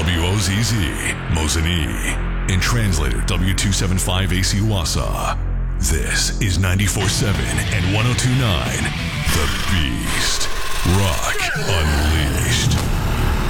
WOZZ, Mosinee, and translator W275AC Wausau. This is 94.7 and 102.9, The